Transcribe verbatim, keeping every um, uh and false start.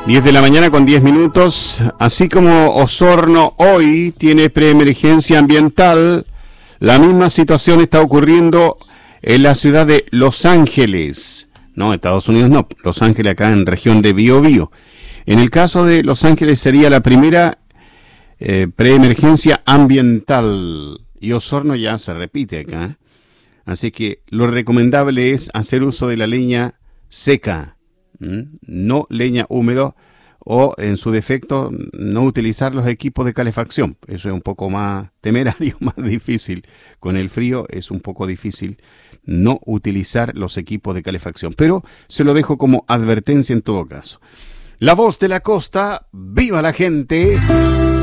diez de la mañana con diez minutos. Así como Osorno hoy tiene preemergencia ambiental, la misma situación está ocurriendo en la ciudad de Los Ángeles. No, Estados Unidos no, Los Ángeles acá en región de Biobío. En el caso de Los Ángeles sería la primera eh, preemergencia ambiental. Y Osorno ya se repite acá, ¿eh? Así que lo recomendable es hacer uso de la leña seca, ¿Mm? no leña húmedo, o en su defecto no utilizar los equipos de calefacción. Eso es un poco más temerario, más difícil. Con el frío es un poco difícil no utilizar los equipos de calefacción, pero se lo dejo como advertencia en todo caso. La voz de la costa, ¡viva la gente!